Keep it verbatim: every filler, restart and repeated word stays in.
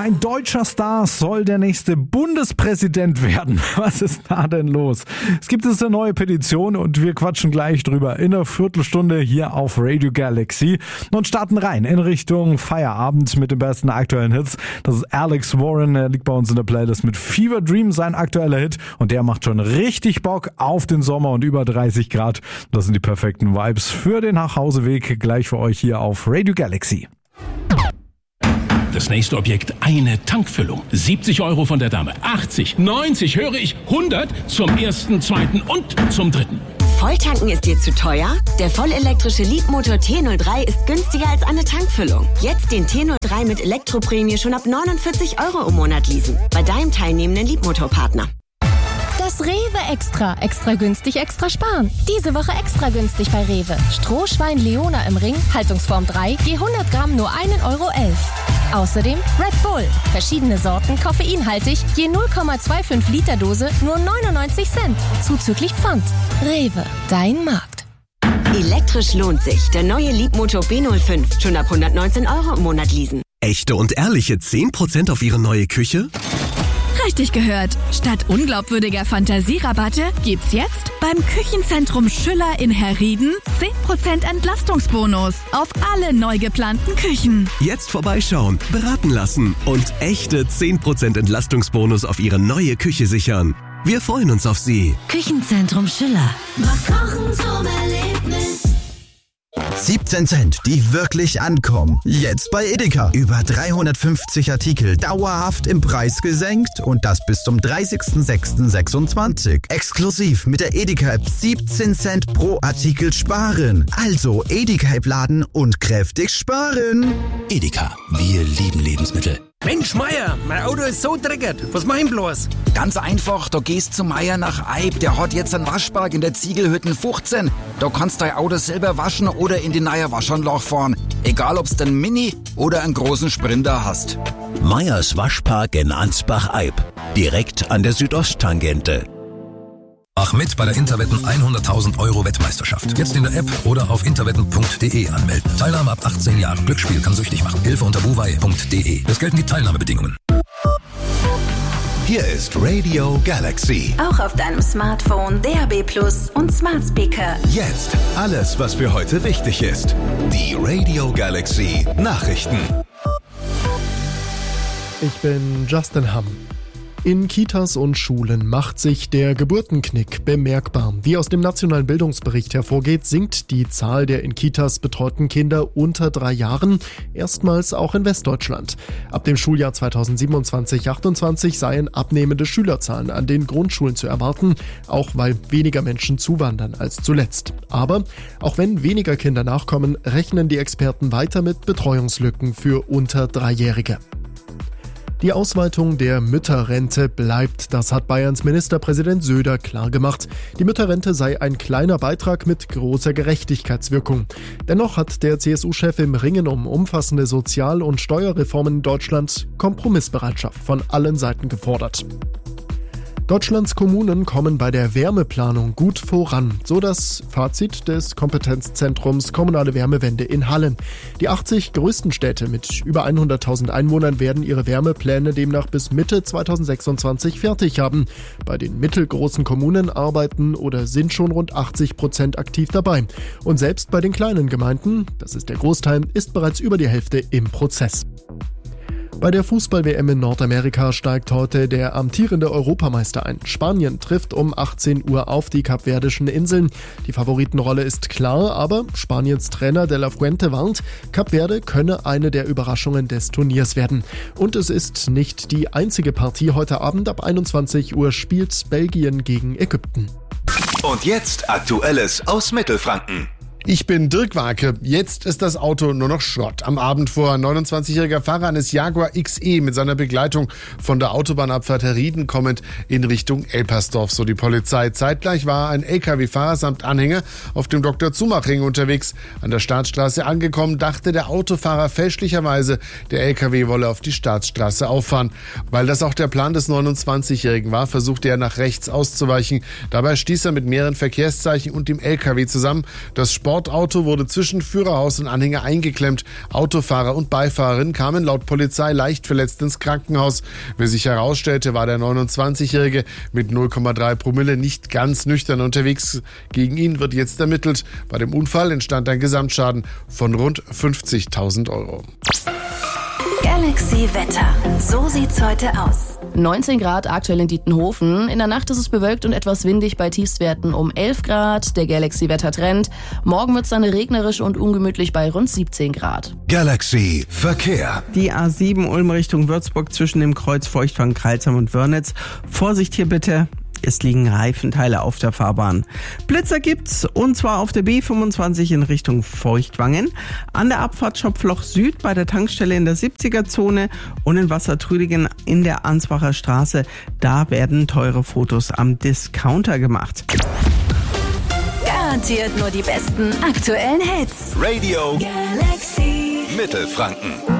Ein deutscher Star soll der nächste Bundespräsident werden. Was ist da denn los? Es gibt jetzt eine neue Petition und wir quatschen gleich drüber in einer Viertelstunde hier auf Radio Galaxy und starten rein in Richtung Feierabend mit den besten aktuellen Hits. Das ist Alex Warren, er liegt bei uns in der Playlist mit Fever Dream, sein aktueller Hit, und der macht schon richtig Bock auf den Sommer und über dreißig Grad. Das sind die perfekten Vibes für den Nachhauseweg, gleich für euch hier auf Radio Galaxy. Das nächste Objekt, eine Tankfüllung. siebzig Euro von der Dame, achtzig, neunzig, höre ich, hundert zum ersten, zweiten und zum dritten. Volltanken ist dir zu teuer? Der vollelektrische Leapmotor T null drei ist günstiger als eine Tankfüllung. Jetzt den T null drei mit Elektroprämie schon ab neunundvierzig Euro im Monat leasen. Bei deinem teilnehmenden Leapmotor-Partner. Das Rewe Extra. Extra günstig, extra sparen. Diese Woche extra günstig bei Rewe. Strohschwein Leona im Ring, Haltungsform drei, je hundert Gramm nur ein Euro elf. Außerdem Red Bull. Verschiedene Sorten, koffeinhaltig, je null Komma fünfundzwanzig Liter Dose, nur neunundneunzig Cent. Zuzüglich Pfand. Rewe, dein Markt. Elektrisch lohnt sich. Der neue Leapmotor B null fünf. Schon ab hundertneunzehn Euro im Monat leasen. Echte und ehrliche zehn Prozent auf Ihre neue Küche? Richtig gehört. Statt unglaubwürdiger Fantasierabatte gibt's jetzt beim Küchenzentrum Schüller in Herrieden zehn Prozent Entlastungsbonus auf alle neu geplanten Küchen. Jetzt vorbeischauen, beraten lassen und echte zehn Prozent Entlastungsbonus auf Ihre neue Küche sichern. Wir freuen uns auf Sie. Küchenzentrum Schüller. Mach Kochen zum Erlebnis. siebzehn Cent, die wirklich ankommen. Jetzt bei Edeka. Über dreihundertfünfzig Artikel dauerhaft im Preis gesenkt und das bis zum dreißigsten sechsten sechsundzwanzig. Exklusiv mit der Edeka-App siebzehn Cent pro Artikel sparen. Also Edeka-App laden und kräftig sparen. Edeka, wir lieben Lebensmittel. Mensch, Meier, mein Auto ist so dreckig. Was mach ich bloß? Ganz einfach, da gehst zu Meier nach Eib. Der hat jetzt einen Waschpark in der Ziegelhütten fünfzehn. Da kannst du dein Auto selber waschen oder in die neue Waschanlage fahren. Egal, ob's den Mini oder einen großen Sprinter hast. Meiers Waschpark in Ansbach-Eib. Direkt an der Südosttangente. Mach mit bei der Interwetten hunderttausend Euro Wettmeisterschaft. Jetzt in der App oder auf interwetten punkt de anmelden. Teilnahme ab achtzehn Jahren. Glücksspiel kann süchtig machen. Hilfe unter buwei punkt de. Es gelten die Teilnahmebedingungen. Hier ist Radio Galaxy. Auch auf deinem Smartphone, D A B Plus und Smart Speaker. Jetzt alles, was für heute wichtig ist. Die Radio Galaxy Nachrichten. Ich bin Justin Hamm. In Kitas und Schulen macht sich der Geburtenknick bemerkbar. Wie aus dem nationalen Bildungsbericht hervorgeht, sinkt die Zahl der in Kitas betreuten Kinder unter drei Jahren, erstmals auch in Westdeutschland. Ab dem Schuljahr zweitausendsiebenundzwanzig achtundzwanzig seien abnehmende Schülerzahlen an den Grundschulen zu erwarten, auch weil weniger Menschen zuwandern als zuletzt. Aber auch wenn weniger Kinder nachkommen, rechnen die Experten weiter mit Betreuungslücken für unter Dreijährige. Die Ausweitung der Mütterrente bleibt, das hat Bayerns Ministerpräsident Söder klargemacht. Die Mütterrente sei ein kleiner Beitrag mit großer Gerechtigkeitswirkung. Dennoch hat der C S U-Chef im Ringen um umfassende Sozial- und Steuerreformen in Deutschland Kompromissbereitschaft von allen Seiten gefordert. Deutschlands Kommunen kommen bei der Wärmeplanung gut voran, so das Fazit des Kompetenzzentrums Kommunale Wärmewende in Hallen. Die achtzig größten Städte mit über hunderttausend Einwohnern werden ihre Wärmepläne demnach bis Mitte zweitausendsechsundzwanzig fertig haben. Bei den mittelgroßen Kommunen arbeiten oder sind schon rund achtzig Prozent aktiv dabei. Und selbst bei den kleinen Gemeinden, das ist der Großteil, ist bereits über die Hälfte im Prozess. Bei der Fußball-W M in Nordamerika steigt heute der amtierende Europameister ein. Spanien trifft um achtzehn Uhr auf die Kapverdischen Inseln. Die Favoritenrolle ist klar, aber Spaniens Trainer De La Fuente warnt, Kap Verde könne eine der Überraschungen des Turniers werden. Und es ist nicht die einzige Partie. Heute Abend ab einundzwanzig Uhr spielt Belgien gegen Ägypten. Und jetzt Aktuelles aus Mittelfranken. Ich bin Dirk Warke. Jetzt ist das Auto nur noch Schrott. Am Abend fuhr ein neunundzwanzigjähriger Fahrer eines Jaguar X E mit seiner Begleitung von der Autobahnabfahrt Herrieden kommend in Richtung Elpersdorf, so die Polizei. Zeitgleich war ein L K W-Fahrer samt Anhänger auf dem Doktor Zumach-Ring unterwegs. An der Staatsstraße angekommen, dachte der Autofahrer fälschlicherweise, der L K W wolle auf die Staatsstraße auffahren. Weil das auch der Plan des neunundzwanzigjährigen war, versuchte er nach rechts auszuweichen. Dabei stieß er mit mehreren Verkehrszeichen und dem L K W zusammen. Das Sport Bordauto wurde zwischen Führerhaus und Anhänger eingeklemmt. Autofahrer und Beifahrerin kamen laut Polizei leicht verletzt ins Krankenhaus. Wie sich herausstellte, war der neunundzwanzigjährige mit null Komma drei Promille nicht ganz nüchtern unterwegs. Gegen ihn wird jetzt ermittelt. Bei dem Unfall entstand ein Gesamtschaden von rund fünfzigtausend Euro. Galaxy Wetter. So sieht's heute aus. neunzehn Grad aktuell in Dietenhofen. In der Nacht ist es bewölkt und etwas windig bei Tiefstwerten um elf Grad. Der Galaxy-Wettertrend. Morgen wird's dann regnerisch und ungemütlich bei rund siebzehn Grad. Galaxy Verkehr. Die A sieben Ulm Richtung Würzburg zwischen dem Kreuz Feuchtwang, Kreilsheim und Wörnitz. Vorsicht hier bitte. Es liegen Reifenteile auf der Fahrbahn. Blitzer gibt's, und zwar auf der B fünfundzwanzig in Richtung Feuchtwangen, an der Abfahrt Schopfloch Süd bei der Tankstelle in der siebziger-Zone und in Wassertrüdingen in der Ansbacher Straße. Da werden teure Fotos am Discounter gemacht. Garantiert nur die besten aktuellen Hits. Radio Galaxy Mittelfranken.